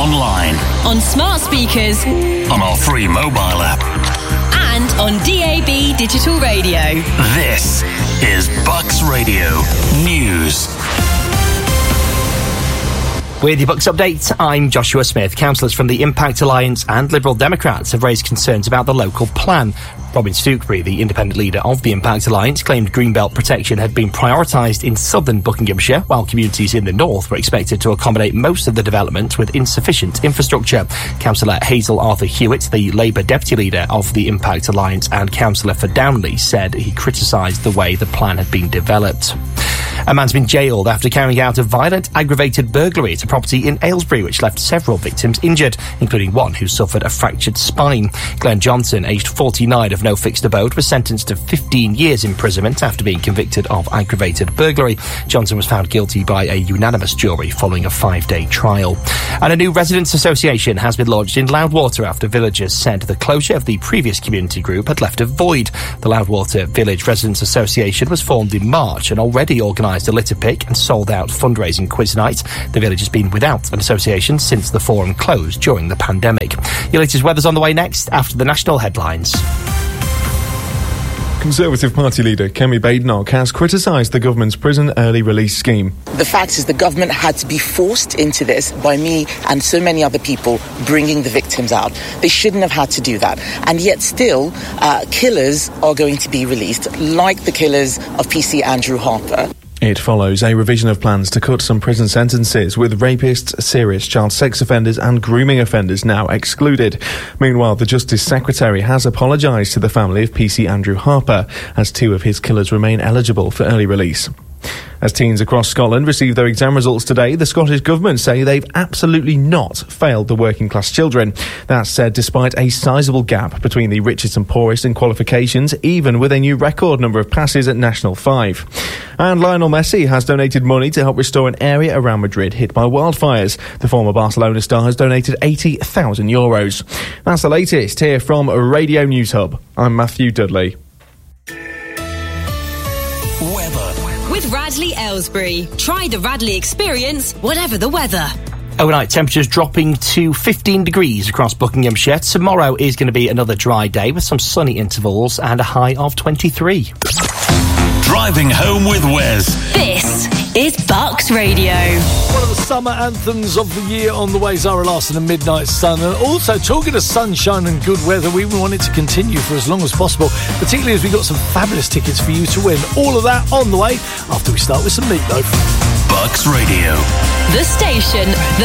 online, on smart speakers, on our free mobile app, and on DAB digital radio. This is Bucks Radio News. With your Bucks update, I'm Joshua Smith. Councillors from the Impact Alliance and Liberal Democrats have raised concerns about the local plan. Robin Stooksbury, the independent leader of the Impact Alliance, claimed Greenbelt protection had been prioritised in southern Buckinghamshire, while communities in the north were expected to accommodate most of the development with insufficient infrastructure. Councillor Hazel Arthur Hewitt, the Labour deputy leader of the Impact Alliance and councillor for Downley, said he criticised the way the plan had been developed. A man's been jailed after carrying out a violent, aggravated burglary at a property in Aylesbury, which left several victims injured, including one who suffered a fractured spine. Glenn Johnson, aged 49 of no fixed abode, was sentenced to 15 years imprisonment after being convicted of aggravated burglary. Johnson was found guilty by a unanimous jury following a 5-day trial. And a new residents' association has been launched in Loudwater after villagers said the closure of the previous community group had left a void. The Loudwater Village Residents Association was formed in March and already organised a litter pick and sold out fundraising quiz night. The village has been without an association since the forum closed during the pandemic. Your latest weather's on the way next after the national headlines. Conservative Party leader Kemi Badenoch has criticised the government's prison early release scheme. The fact is the government had to be forced into this by me and so many other people bringing the victims out. They shouldn't have had to do that. And yet still, killers are going to be released, like the killers of PC Andrew Harper. It follows a revision of plans to cut some prison sentences, with rapists, serious child sex offenders and grooming offenders now excluded. Meanwhile, the Justice Secretary has apologised to the family of PC Andrew Harper, as 2 of his killers remain eligible for early release. As teens across Scotland receive their exam results today, the Scottish Government say they've absolutely not failed the working class children. That's said despite a sizable gap between the richest and poorest in qualifications, even with a new record number of passes at National 5. And Lionel Messi has donated money to help restore an area around Madrid hit by wildfires. The former Barcelona star has donated €80,000. That's the latest here from Radio News Hub. I'm Matthew Dudley. With Radley Aylesbury. Try the Radley experience, whatever the weather. Overnight temperatures dropping to 15 degrees across Buckinghamshire. Tomorrow is going to be another dry day with some sunny intervals and a high of 23. Driving home with Wes. This is Bucks Radio. One of the summer anthems of the year on the way, Zara Larsson and Midnight Sun. And also, talking of sunshine and good weather, we want it to continue for as long as possible, particularly as we've got some fabulous tickets for you to win. All of that on the way after we start with some Meatloaf. Bucks Radio. The station